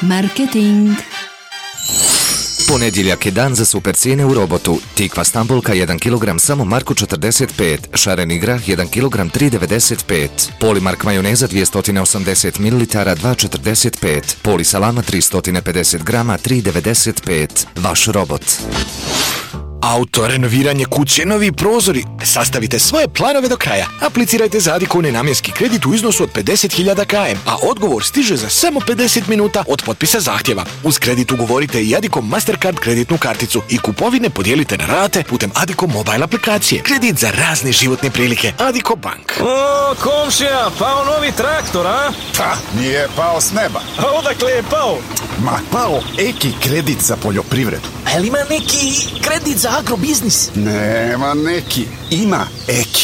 Marketing. Ponedjeljak je dan za super cijene u Robotu. Tikva Stambulka 1 kg samo marku 45, šaren igra 1 kg 3,95, Polimark majoneza 280 ml 2,45, Poli salama 350 grama 3,95. Vaš Robot. Auto, renoviranje kuće, novi prozori. Sastavite svoje planove do kraja. Aplicirajte za Addiko nenamjenski kredit u iznosu od 50.000 km, a odgovor stiže za samo 50 minuta od potpisa zahtjeva. Uz kredit ugovorite i Addiko Mastercard kreditnu karticu i kupovine podijelite na rate putem Addiko mobile aplikacije. Kredit za razne životne prilike. Addiko Bank. O, komšija, pao novi traktor, a? Pa, nije pao s neba. A odakle je pao? Ma, pao Eki kredit za poljoprivredu. Ali ima neki kredit za agrobiznis? Nema neki, ima Eki.